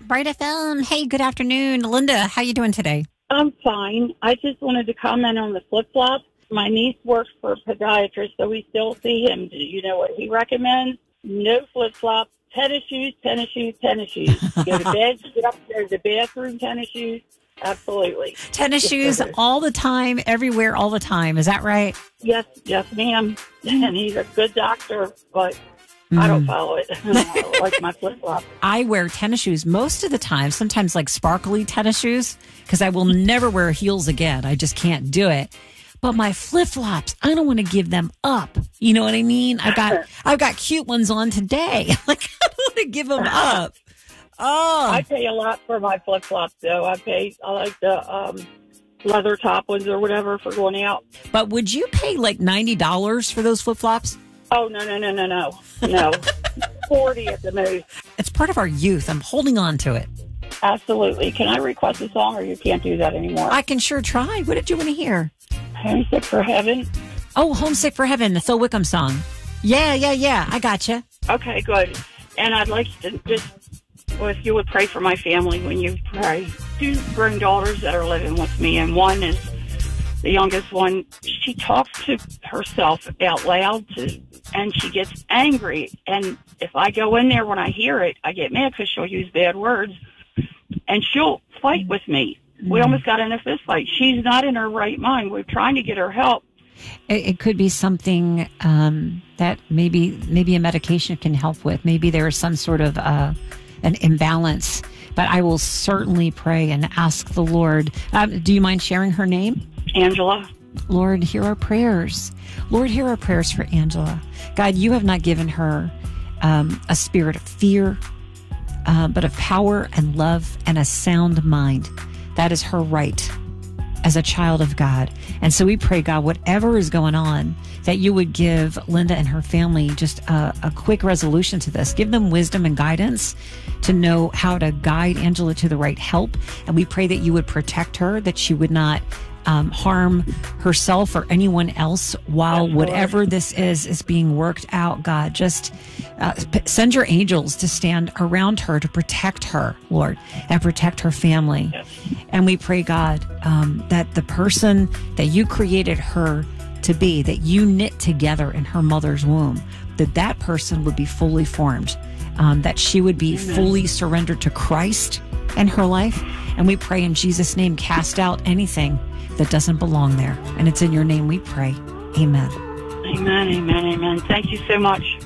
Bright FM. Hey, good afternoon. Linda, how you doing today? I'm fine. I just wanted to comment on the flip-flops. My niece works for a podiatrist, so we still see him. Do you know what he recommends? No flip-flops. Tennis shoes, tennis shoes, tennis shoes. Go to bed, get up, go to the bathroom, tennis shoes. Absolutely. Tennis shoes all the time, everywhere, all the time. Is that right? Yes, ma'am. And he's a good doctor, but I don't follow it. I don't like my flip-flops. I wear tennis shoes most of the time, sometimes like sparkly tennis shoes, because I will never wear heels again. I just can't do it. But my flip-flops, I don't want to give them up. You know what I mean? I've got cute ones on today. Like, I don't want to give them up. Oh, I pay a lot for my flip-flops, though. I like the leather top ones or whatever for going out. But would you pay like $90 for those flip-flops? Oh, no. No. 40 at the most. It's part of our youth. I'm holding on to it. Absolutely. Can I request a song, or you can't do that anymore? I can sure try. What did you want to hear? Homesick for Heaven. Oh, Homesick for Heaven, the Phil Wickham song. Yeah. I gotcha. Okay, good. And I'd like to just, if you would pray for my family when you pray. 2 granddaughters that are living with me, and one is the youngest one. She talks to herself out loud, and she gets angry. And if I go in there when I hear it, I get mad because she'll use bad words, and she'll fight with me. We almost got in a fist fight. She's not in her right mind. We're trying to get her help. It could be something that maybe a medication can help with. Maybe there is some sort of an imbalance. But I will certainly pray and ask the Lord. Do you mind sharing her name? Angela. Lord, hear our prayers. Lord, hear our prayers for Angela. God, you have not given her a spirit of fear, but of power and love and a sound mind. That is her right as a child of God. And so we pray, God, whatever is going on, that you would give Linda and her family just a quick resolution to this. Give them wisdom and guidance to know how to guide Angela to the right help. And we pray that you would protect her, that she would not harm herself or anyone else while whatever this is being worked out. God, just send your angels to stand around her to protect her, Lord, and protect her family. Yes. And we pray, God, that the person that you created her to be, that you knit together in her mother's womb, that person would be fully formed, that she would be fully surrendered to Christ in her life. And we pray in Jesus' name, cast out anything that doesn't belong there. And it's in your name we pray. Amen. Amen. Thank you so much.